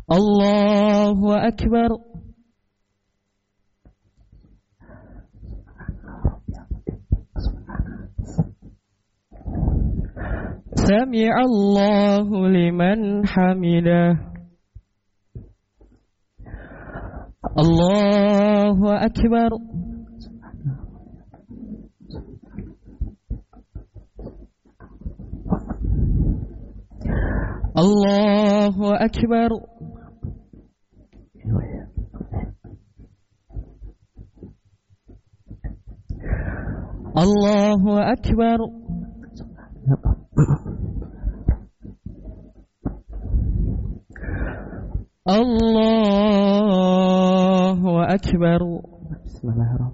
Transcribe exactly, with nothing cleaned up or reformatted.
Allahu Akbar. Sami'allahu liman hamidah. Allahu Akbar. Allahu Akbar. Allahu Akbar. Allahu Akbar. Bismillahirrahmanirrahim.